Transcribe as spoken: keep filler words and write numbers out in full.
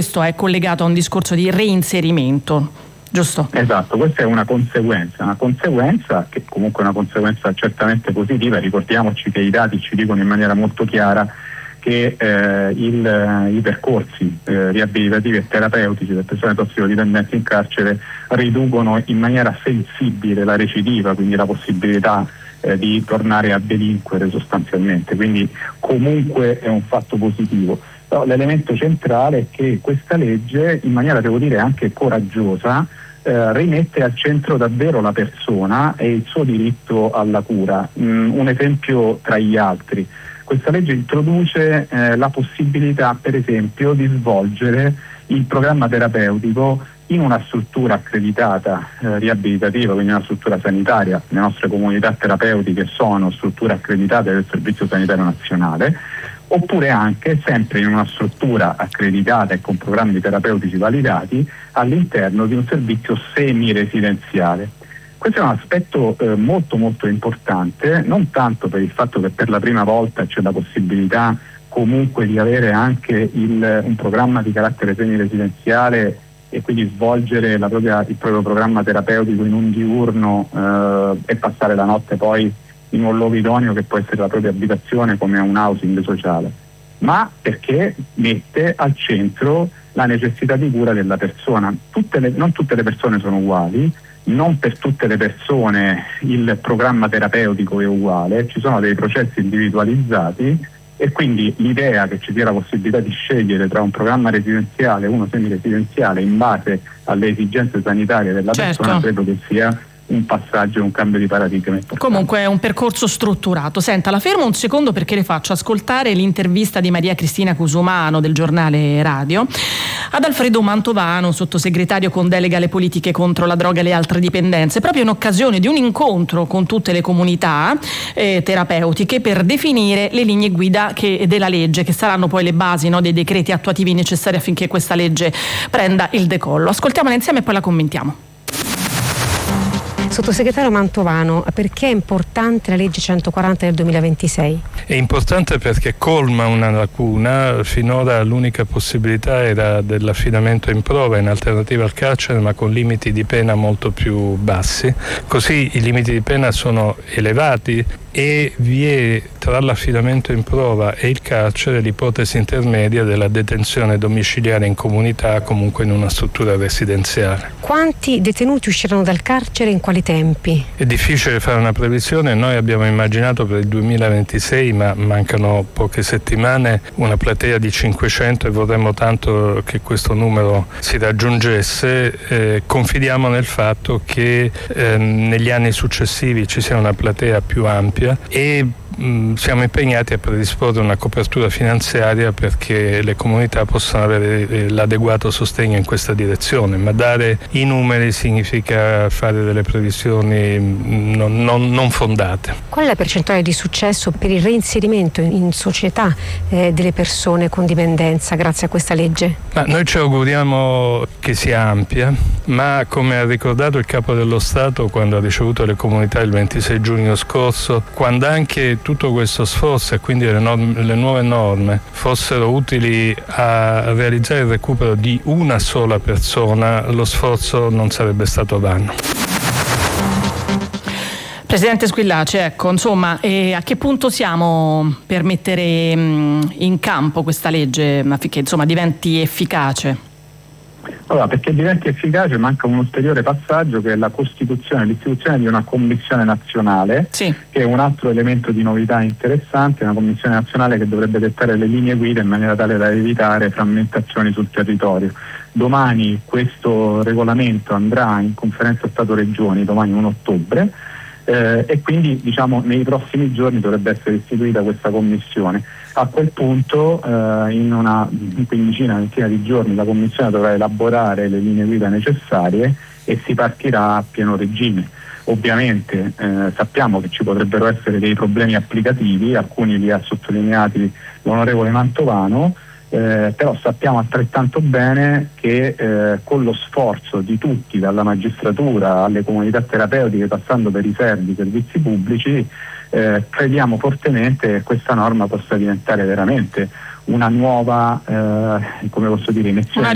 questo è collegato a un discorso di reinserimento, giusto? Esatto, questa è una conseguenza, una conseguenza che comunque è una conseguenza certamente positiva. Ricordiamoci che i dati ci dicono in maniera molto chiara che eh, il, i percorsi eh, riabilitativi e terapeutici delle persone tossicodipendenti in carcere riducono in maniera sensibile la recidiva, quindi la possibilità eh, di tornare a delinquere sostanzialmente, quindi comunque è un fatto positivo. Però l'elemento centrale è che questa legge, in maniera devo dire anche coraggiosa, eh, rimette al centro davvero la persona e il suo diritto alla cura. Mm, un esempio tra gli altri: questa legge introduce eh, la possibilità, per esempio, di svolgere il programma terapeutico in una struttura accreditata eh, riabilitativa, quindi una struttura sanitaria. Le nostre comunità terapeutiche sono strutture accreditate del Servizio Sanitario Nazionale, oppure anche sempre in una struttura accreditata e con programmi terapeutici validati all'interno di un servizio semi-residenziale. Questo è un aspetto eh, molto molto importante, non tanto per il fatto che per la prima volta c'è la possibilità comunque di avere anche il, un programma di carattere semi-residenziale e quindi svolgere la propria, il proprio programma terapeutico in un diurno eh, e passare la notte poi in un luogo idoneo che può essere la propria abitazione come un housing sociale, ma perché mette al centro la necessità di cura della persona. Tutte le, non tutte le persone sono uguali, non per tutte le persone il programma terapeutico è uguale, ci sono dei processi individualizzati e quindi l'idea che ci sia la possibilità di scegliere tra un programma residenziale e uno semi-residenziale in base alle esigenze sanitarie della certo. persona credo che sia un passaggio, un cambio di paradigma importante. Comunque è un percorso strutturato. Senta, la fermo un secondo perché le faccio ascoltare l'intervista di Maria Cristina Cusumano del giornale Radio ad Alfredo Mantovano, sottosegretario con delega alle politiche contro la droga e le altre dipendenze, proprio in occasione di un incontro con tutte le comunità eh, terapeutiche per definire le linee guida che, della legge, che saranno poi le basi, no, dei decreti attuativi necessari affinché questa legge prenda il decollo. Ascoltiamola insieme e poi la commentiamo. Sottosegretario Mantovano, perché è importante la legge centoquaranta del duemilaventisei? È importante perché colma una lacuna. Finora l'unica possibilità era dell'affidamento in prova in alternativa al carcere, ma con limiti di pena molto più bassi. Così i limiti di pena sono elevati e vi è tra l'affidamento in prova e il carcere l'ipotesi intermedia della detenzione domiciliare in comunità, comunque in una struttura residenziale. Quanti detenuti usciranno dal carcere e in quali tempi? È difficile fare una previsione. Noi abbiamo immaginato per il duemilaventisei, ma mancano poche settimane, una platea di cinquecento e vorremmo tanto che questo numero si raggiungesse. Eh, confidiamo nel fatto che eh, negli anni successivi ci sia una platea più ampia e mh, siamo impegnati a predisporre una copertura finanziaria perché le comunità possano avere eh, l'adeguato sostegno in questa direzione, ma dare i numeri significa fare delle previsioni mh, non, non, non fondate. Qual è la percentuale di successo per il reinserimento in società eh, delle persone con dipendenza grazie a questa legge? Ma noi ci auguriamo che sia ampia, ma come ha ricordato il Capo dello Stato quando ha ricevuto le comunità il ventisei giugno scorso, quando anche tutto questo sforzo e quindi le, norme, le nuove norme fossero utili a realizzare il recupero di una sola persona, lo sforzo non sarebbe stato vano. Presidente Squillaci, ecco, insomma, eh, a che punto siamo per mettere mh, in campo questa legge affinché insomma diventi efficace? Allora, perché diventi efficace manca un ulteriore passaggio che è la costituzione, l'istituzione di una commissione nazionale, sì. che è un altro elemento di novità interessante, una commissione nazionale che dovrebbe dettare le linee guida in maniera tale da evitare frammentazioni sul territorio. Domani questo regolamento andrà in conferenza Stato-Regioni, domani primo ottobre, eh, e quindi diciamo nei prossimi giorni dovrebbe essere istituita questa commissione. A quel punto eh, in una quindicina, ventina di giorni la Commissione dovrà elaborare le linee guida necessarie e si partirà a pieno regime. Ovviamente eh, sappiamo che ci potrebbero essere dei problemi applicativi, alcuni li ha sottolineati l'onorevole Mantovano, eh, però sappiamo altrettanto bene che eh, con lo sforzo di tutti, dalla magistratura alle comunità terapeutiche passando per i servi, i servizi pubblici, Eh, crediamo fortemente che questa norma possa diventare veramente una nuova, eh, come posso dire, iniezione